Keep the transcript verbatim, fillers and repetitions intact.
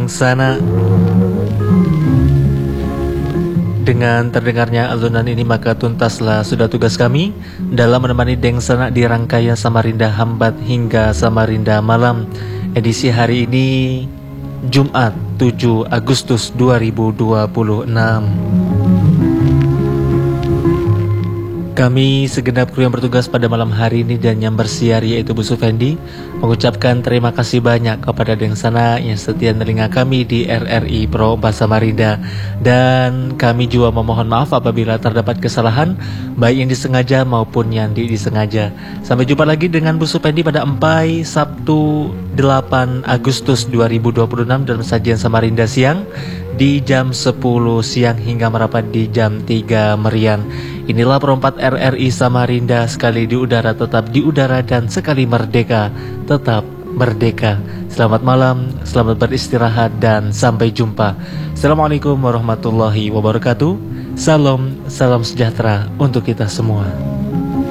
Dengsana. Dengan terdengarnya alunan ini maka tuntaslah sudah tugas kami dalam menemani Dengsana di rangkaian Samarinda Hambat hingga Samarinda Malam. Edisi hari ini Jumat tujuh Agustus dua ribu dua puluh enam. Kami segenap kru yang bertugas pada malam hari ini dan yang bersiar yaitu Bu Sufendi mengucapkan terima kasih banyak kepada Dengsana yang setia telinga kami di R R I Pro Bahasa Samarinda. Dan kami juga memohon maaf apabila terdapat kesalahan baik yang disengaja maupun yang tidak disengaja. Sampai jumpa lagi dengan Bu Sufendi pada Empai Sabtu delapan Agustus dua ribu dua puluh enam dalam sajian Samarinda siang di jam sepuluh siang hingga merapat di jam tiga merian. Inilah perempat R R I Samarinda, sekali di udara tetap di udara dan sekali merdeka tetap merdeka. Selamat malam, selamat beristirahat dan sampai jumpa. Assalamualaikum warahmatullahi wabarakatuh. Salam, salam sejahtera untuk kita semua.